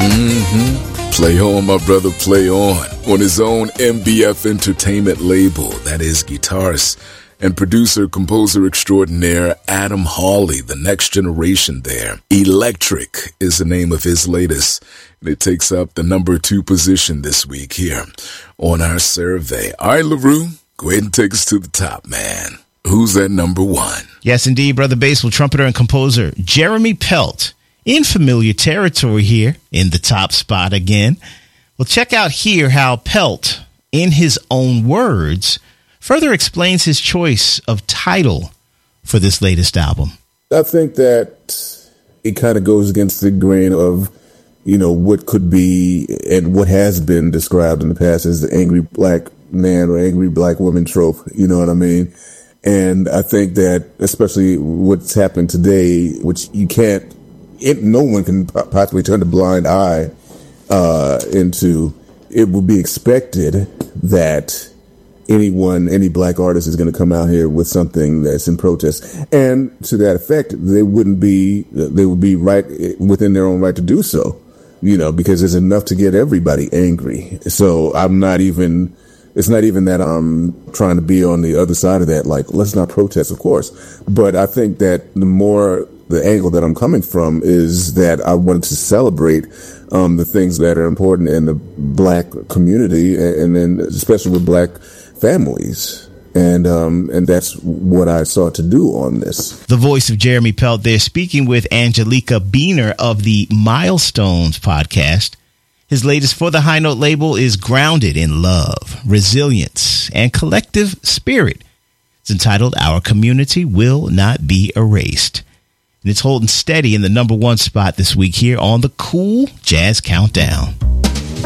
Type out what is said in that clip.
Play on, my brother, play on his own MBF Entertainment label. That is guitarist and producer, composer extraordinaire Adam Hawley, the next generation there. Electric is the name of his latest, and it takes up the number 2 position this week here on our survey. All right, LaRue, go ahead and take us to the top, man. Who's that number 1? Yes, indeed, Brother Baseball trumpeter and composer Jeremy Pelt. In familiar territory here in the top spot again. Well, check out here how Pelt, in his own words, further explains his choice of title for this latest album. I think that it kind of goes against the grain of, what could be and what has been described in the past as the angry black man or angry black woman trope. You know what I mean? And I think that especially what's happened today, which no one can possibly turn a blind eye into. It will be expected that any black artist is going to come out here with something that's in protest, and to that effect, they would be right within their own right to do so. Because there's enough to get everybody angry. So it's not even that I'm trying to be on the other side of that. Like, let's not protest, of course, but I think that the angle that I'm coming from is that I wanted to celebrate the things that are important in the black community, and then especially with black families. And that's what I sought to do on this. The voice of Jeremy Pelt there, speaking with Angelica Beener of the Milestones podcast. His latest for the High Note label is grounded in love, resilience, and collective spirit. It's entitled Our Community Will Not Be Erased. And it's holding steady in the number 1 spot this week here on the Cool Jazz Countdown.